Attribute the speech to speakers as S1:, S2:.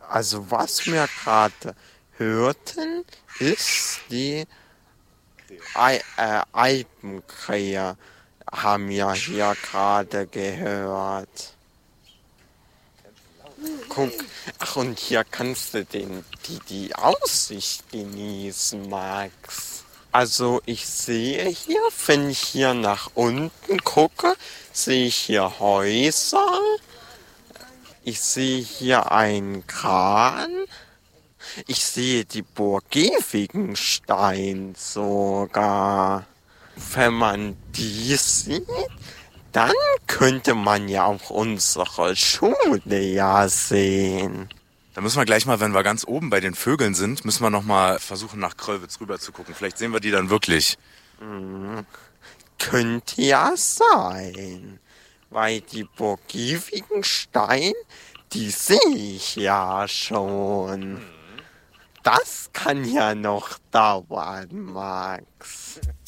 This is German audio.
S1: Also was wir gerade hörten, ist die Alpenkrähe, haben wir hier gerade gehört. Guck, ach und hier kannst du die Aussicht genießen, Max. Also ich sehe hier, wenn ich hier nach unten gucke, sehe ich hier Häuser. Ich sehe hier einen Kran. Ich sehe die Burg Gevigenstein sogar. Wenn man die sieht, dann könnte man ja auch unsere Schule ja sehen.
S2: Da müssen wir gleich mal, wenn wir ganz oben bei den Vögeln sind, müssen wir noch mal versuchen, nach Kröllwitz rüber zu gucken. Vielleicht sehen wir die dann wirklich.
S1: Könnte ja sein. Weil die Burg Gevigenstein, die sehe ich ja schon. Das kann ja noch dauern, Max.